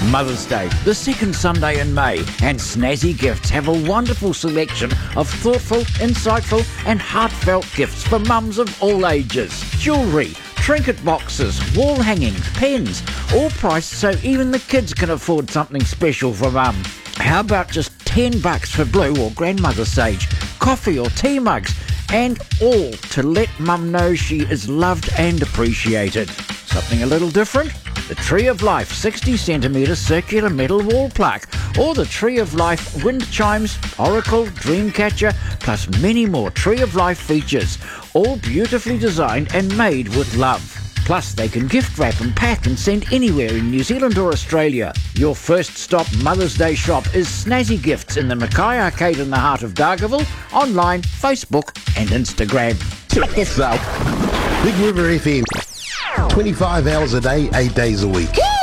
Mother's Day, the second Sunday in May, and Snazzy Gifts have a wonderful selection of thoughtful, insightful and heartfelt gifts for mums of all ages. Jewellery, trinket boxes, wall hangings, pens, all priced so even the kids can afford something special for mum. How about just $10 for blue or grandmother sage, coffee or tea mugs, and all to let mum know she is loved and appreciated. Something a little different? The Tree of Life 60cm circular metal wall plaque, or the Tree of Life wind chimes, oracle, dream catcher, plus many more Tree of Life features, all beautifully designed and made with love. Plus, they can gift wrap and pack and send anywhere in New Zealand or Australia. Your first stop Mother's Day shop is Snazzy Gifts in the Mackay Arcade in the heart of Dargaville, online, Facebook and Instagram. Check this out. Big River FM. 25 hours a day, 8 days a week.